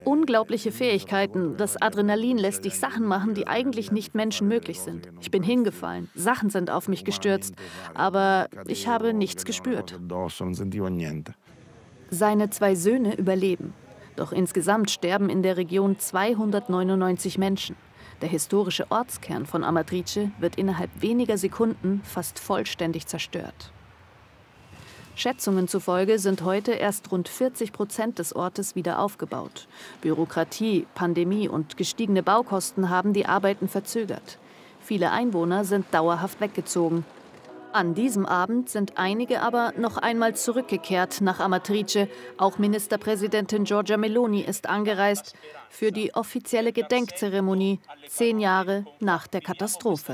Unglaubliche Fähigkeiten. Das Adrenalin lässt dich Sachen machen, die eigentlich nicht menschenmöglich sind. Ich bin hingefallen, Sachen sind auf mich gestürzt, aber ich habe nichts gespürt. Seine 2 Söhne überleben. Doch insgesamt sterben in der Region 299 Menschen. Der historische Ortskern von Amatrice wird innerhalb weniger Sekunden fast vollständig zerstört. Schätzungen zufolge sind heute erst rund 40% des Ortes wieder aufgebaut. Bürokratie, Pandemie und gestiegene Baukosten haben die Arbeiten verzögert. Viele Einwohner sind dauerhaft weggezogen. An diesem Abend sind einige aber noch einmal zurückgekehrt nach Amatrice. Auch Ministerpräsidentin Giorgia Meloni ist angereist für die offizielle Gedenkzeremonie 10 Jahre nach der Katastrophe.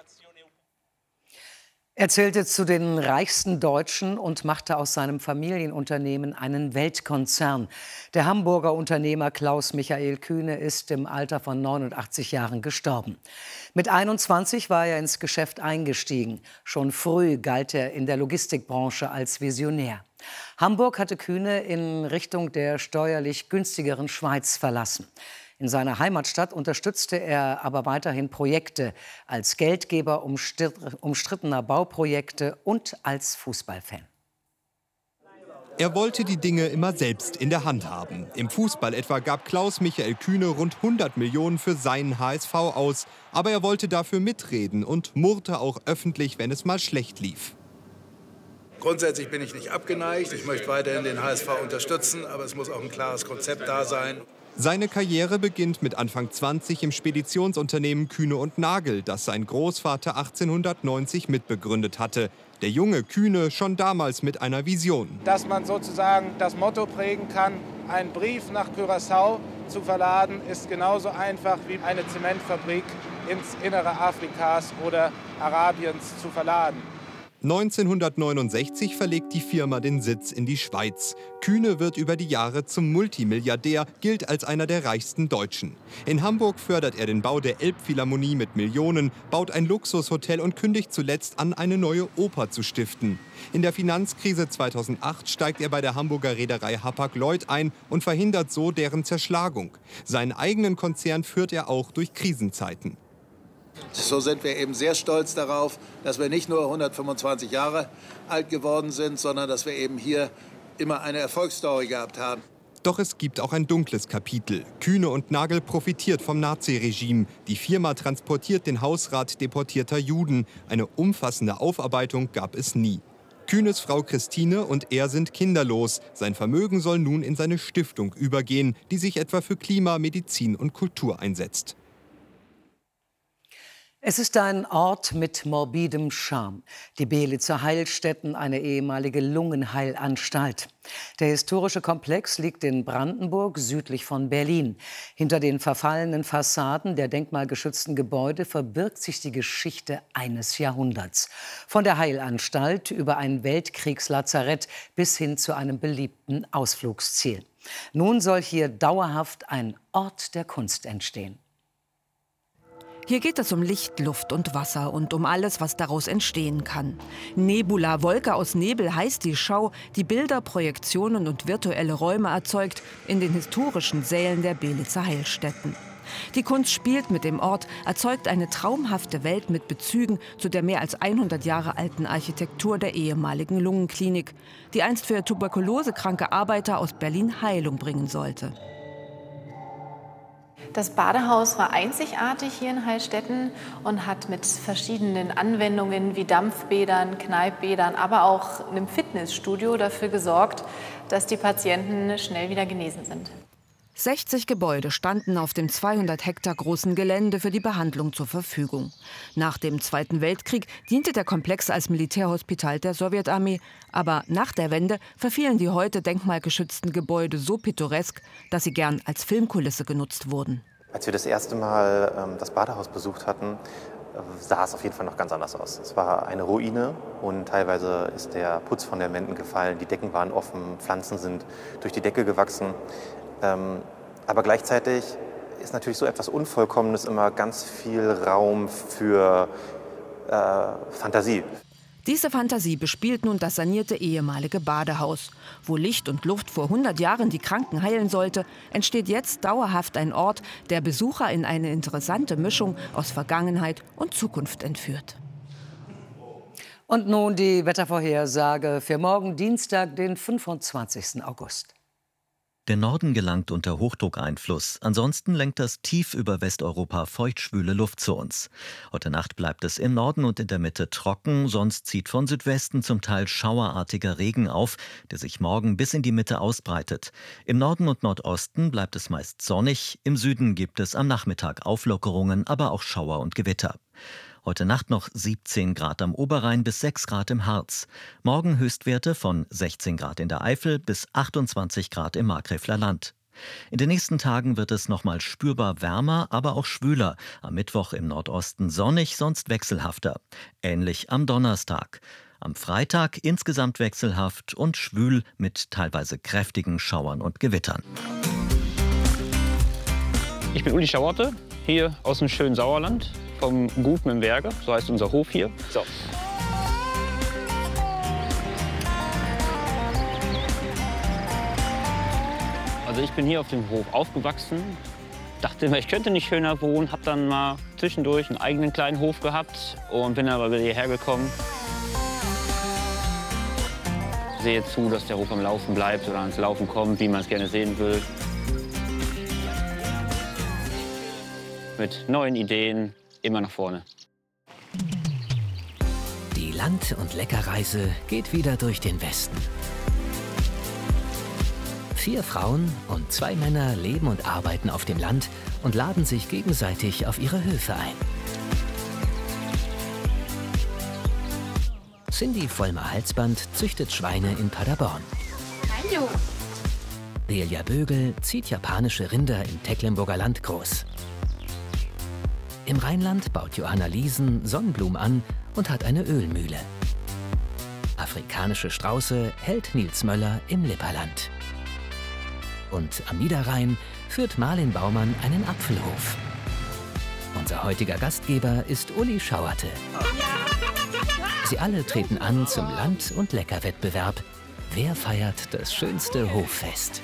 Er zählte zu den reichsten Deutschen und machte aus seinem Familienunternehmen einen Weltkonzern. Der Hamburger Unternehmer Klaus Michael Kühne ist im Alter von 89 Jahren gestorben. Mit 21 war er ins Geschäft eingestiegen. Schon früh galt er in der Logistikbranche als Visionär. Hamburg hatte Kühne in Richtung der steuerlich günstigeren Schweiz verlassen. In seiner Heimatstadt unterstützte er aber weiterhin Projekte als Geldgeber umstrittener Bauprojekte und als Fußballfan. Er wollte die Dinge immer selbst in der Hand haben. Im Fußball etwa gab Klaus Michael Kühne rund 100 Millionen für seinen HSV aus. Aber er wollte dafür mitreden und murrte auch öffentlich, wenn es mal schlecht lief. Grundsätzlich bin ich nicht abgeneigt. Ich möchte weiterhin den HSV unterstützen, aber es muss auch ein klares Konzept da sein. Seine Karriere beginnt mit Anfang 20 im Speditionsunternehmen Kühne und Nagel, das sein Großvater 1890 mitbegründet hatte. Der junge Kühne schon damals mit einer Vision. Dass man sozusagen das Motto prägen kann, einen Brief nach Curaçao zu verladen, ist genauso einfach wie eine Zementfabrik ins Innere Afrikas oder Arabiens zu verladen. 1969 verlegt die Firma den Sitz in die Schweiz. Kühne wird über die Jahre zum Multimilliardär, gilt als einer der reichsten Deutschen. In Hamburg fördert er den Bau der Elbphilharmonie mit Millionen, baut ein Luxushotel und kündigt zuletzt an, eine neue Oper zu stiften. In der Finanzkrise 2008 steigt er bei der Hamburger Reederei Hapag-Lloyd ein und verhindert so deren Zerschlagung. Seinen eigenen Konzern führt er auch durch Krisenzeiten. So sind wir eben sehr stolz darauf, dass wir nicht nur 125 Jahre alt geworden sind, sondern dass wir eben hier immer eine Erfolgsstory gehabt haben. Doch es gibt auch ein dunkles Kapitel. Kühne und Nagel profitiert vom Naziregime. Die Firma transportiert den Hausrat deportierter Juden. Eine umfassende Aufarbeitung gab es nie. Kühnes Frau Christine und er sind kinderlos. Sein Vermögen soll nun in seine Stiftung übergehen, die sich etwa für Klima, Medizin und Kultur einsetzt. Es ist ein Ort mit morbidem Charme. Die Belitzer Heilstätten, eine ehemalige Lungenheilanstalt. Der historische Komplex liegt in Brandenburg, südlich von Berlin. Hinter den verfallenen Fassaden der denkmalgeschützten Gebäude verbirgt sich die Geschichte eines Jahrhunderts. Von der Heilanstalt über ein Weltkriegslazarett bis hin zu einem beliebten Ausflugsziel. Nun soll hier dauerhaft ein Ort der Kunst entstehen. Hier geht es um Licht, Luft und Wasser und um alles, was daraus entstehen kann. Nebula, Wolke aus Nebel heißt die Schau, die Bilder, Projektionen und virtuelle Räume erzeugt in den historischen Sälen der Belitzer Heilstätten. Die Kunst spielt mit dem Ort, erzeugt eine traumhafte Welt mit Bezügen zu der mehr als 100 Jahre alten Architektur der ehemaligen Lungenklinik, die einst für tuberkulosekranke Arbeiter aus Berlin Heilung bringen sollte. Das Badehaus war einzigartig hier in Heilstätten und hat mit verschiedenen Anwendungen wie Dampfbädern, Kneippbädern, aber auch einem Fitnessstudio dafür gesorgt, dass die Patienten schnell wieder genesen sind. 60 Gebäude standen auf dem 200 Hektar großen Gelände für die Behandlung zur Verfügung. Nach dem Zweiten Weltkrieg diente der Komplex als Militärhospital der Sowjetarmee. Aber nach der Wende verfielen die heute denkmalgeschützten Gebäude so pittoresk, dass sie gern als Filmkulisse genutzt wurden. Als wir das erste Mal das Badehaus besucht hatten, sah es auf jeden Fall noch ganz anders aus. Es war eine Ruine und teilweise ist der Putz von den Wänden gefallen, die Decken waren offen, Pflanzen sind durch die Decke gewachsen. Aber gleichzeitig ist natürlich so etwas Unvollkommenes immer ganz viel Raum für Fantasie. Diese Fantasie bespielt nun das sanierte ehemalige Badehaus. Wo Licht und Luft vor 100 Jahren die Kranken heilen sollte, entsteht jetzt dauerhaft ein Ort, der Besucher in eine interessante Mischung aus Vergangenheit und Zukunft entführt. Und nun die Wettervorhersage für morgen Dienstag, den 25. August. Der Norden gelangt unter Hochdruckeinfluss. Ansonsten lenkt das tief über Westeuropa feuchtschwüle Luft zu uns. Heute Nacht bleibt es im Norden und in der Mitte trocken. Sonst zieht von Südwesten zum Teil schauerartiger Regen auf, der sich morgen bis in die Mitte ausbreitet. Im Norden und Nordosten bleibt es meist sonnig. Im Süden gibt es am Nachmittag Auflockerungen, aber auch Schauer und Gewitter. Heute Nacht noch 17 Grad am Oberrhein bis 6 Grad im Harz. Morgen Höchstwerte von 16 Grad in der Eifel bis 28 Grad im Markgräfler Land. In den nächsten Tagen wird es nochmal spürbar wärmer, aber auch schwüler. Am Mittwoch im Nordosten sonnig, sonst wechselhafter. Ähnlich am Donnerstag. Am Freitag insgesamt wechselhaft und schwül mit teilweise kräftigen Schauern und Gewittern. Ich bin Uli Schauerte, hier aus dem schönen Sauerland. Vom Gut Mimberge, so heißt unser Hof hier. So. Also ich bin hier auf dem Hof aufgewachsen, dachte immer, ich könnte nicht schöner wohnen, habe dann mal zwischendurch einen eigenen kleinen Hof gehabt und bin aber wieder hierher gekommen. Sehe zu, dass der Hof am Laufen bleibt oder ans Laufen kommt, wie man es gerne sehen will. Mit neuen Ideen. Immer nach vorne. Die Land- und Leckerreise geht wieder durch den Westen. 4 Frauen und 2 Männer leben und arbeiten auf dem Land und laden sich gegenseitig auf ihre Höfe ein. Cindy Vollmer-Halsband züchtet Schweine in Paderborn. Hallo. Delia Bögel zieht japanische Rinder im Tecklenburger Land groß. Im Rheinland baut Johanna Liesen Sonnenblumen an und hat eine Ölmühle. Afrikanische Strauße hält Nils Möller im Lipperland. Und am Niederrhein führt Marlin Baumann einen Apfelhof. Unser heutiger Gastgeber ist Uli Schauerte. Sie alle treten an zum Land- und Leckerwettbewerb. Wer feiert das schönste Hoffest?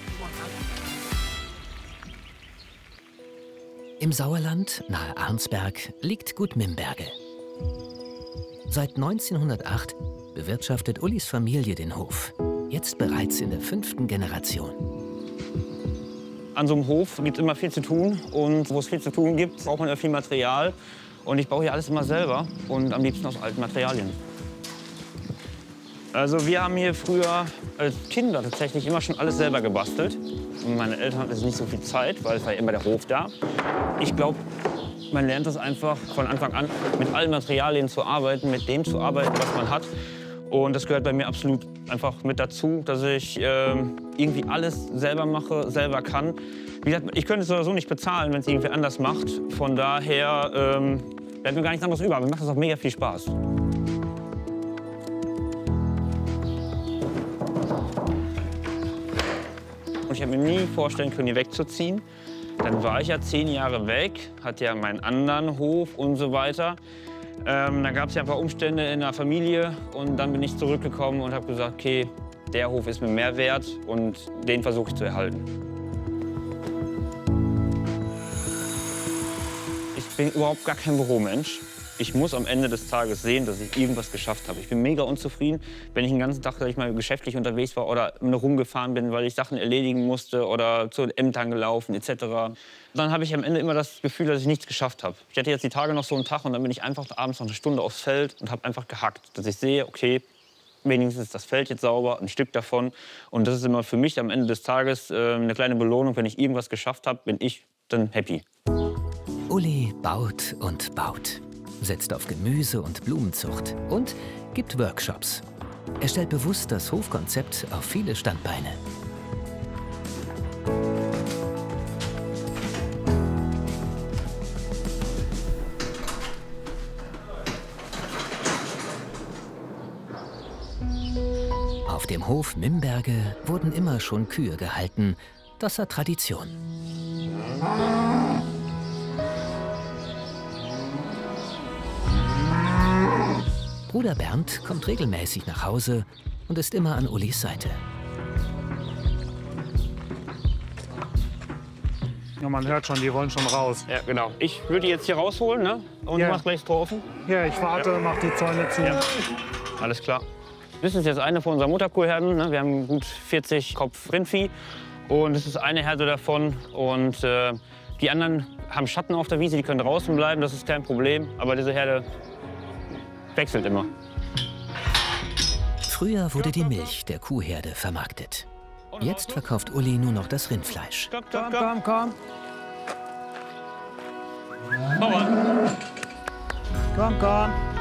Im Sauerland, nahe Arnsberg, liegt Gut Mimberge. Seit 1908 bewirtschaftet Ulis Familie den Hof. Jetzt bereits in der 5. Generation. An so einem Hof gibt es immer viel zu tun. Und wo es viel zu tun gibt, braucht man ja viel Material. Und ich baue hier alles immer selber und am liebsten aus alten Materialien. Also wir haben hier früher als Kinder tatsächlich immer schon alles selber gebastelt. Und meine Eltern hatten jetzt nicht so viel Zeit, weil es war ja immer der Hof da. Ich glaube, man lernt das einfach von Anfang an, mit allen Materialien zu arbeiten, mit dem zu arbeiten, was man hat. Und das gehört bei mir absolut einfach mit dazu, dass ich irgendwie alles selber mache, selber kann. Wie gesagt, ich könnte es sowieso nicht bezahlen, wenn es irgendwie anders macht. Von daher bleibt mir gar nichts anderes über. Mir macht das auch mega viel Spaß. Und ich habe mir nie vorstellen können, hier wegzuziehen. Dann war ich ja 10 Jahre weg, hatte ja meinen anderen Hof und so weiter. Dann gab es ja ein paar Umstände in der Familie und dann bin ich zurückgekommen und habe gesagt, okay, der Hof ist mir mehr wert und den versuche ich zu erhalten. Ich bin überhaupt gar kein Büromensch. Ich muss am Ende des Tages sehen, dass ich irgendwas geschafft habe. Ich bin mega unzufrieden, wenn ich den ganzen Tag, dass ich mal geschäftlich unterwegs war oder rumgefahren bin, weil ich Sachen erledigen musste oder zu den Ämtern gelaufen etc. Dann habe ich am Ende immer das Gefühl, dass ich nichts geschafft habe. Ich hatte jetzt die Tage noch so einen Tag und dann bin ich einfach abends noch eine Stunde aufs Feld und habe einfach gehackt, dass ich sehe, okay, wenigstens ist das Feld jetzt sauber, ein Stück davon. Und das ist immer für mich am Ende des Tages eine kleine Belohnung. Wenn ich irgendwas geschafft habe, bin ich dann happy. Uli baut und baut. Setzt auf Gemüse- und Blumenzucht und gibt Workshops. Er stellt bewusst das Hofkonzept auf viele Standbeine. Auf dem Hof Mimberge wurden immer schon Kühe gehalten. Das hat Tradition. Bruder Bernd kommt regelmäßig nach Hause und ist immer an Ulis Seite. Ja, man hört schon, die wollen schon raus. Ja, genau. Ich würde die jetzt hier rausholen, ne? Und du machst gleich das Tor offen? Ja, ich warte, mach die Zäune zu. Ja. Alles klar. Das ist jetzt eine von unseren Mutterkuhherden. Ne? Wir haben gut 40 Kopf Rindvieh. Und das ist eine Herde davon. Und die anderen haben Schatten auf der Wiese, die können draußen bleiben, das ist kein Problem. Aber diese Herde wechselt immer. Früher wurde die Milch der Kuhherde vermarktet. Jetzt verkauft Uli nur noch das Rindfleisch. Komm. Komm. Komm.